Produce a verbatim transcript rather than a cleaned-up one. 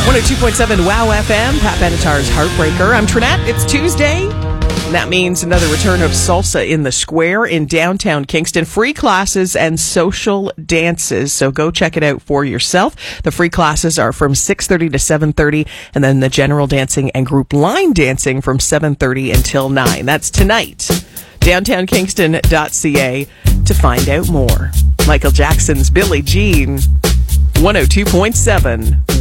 one oh two point seven WOW F M, Pat Benatar's Heartbreaker. I'm Trinette. It's Tuesday. And that means another return of Salsa in the Square in downtown Kingston. Free classes and social dances. So go check it out for yourself. The free classes are from six thirty to seven thirty, and then the general dancing and group line dancing from seven thirty until nine. That's tonight. downtown kingston dot c a to find out more. Michael Jackson's Billie Jean, one oh two point seven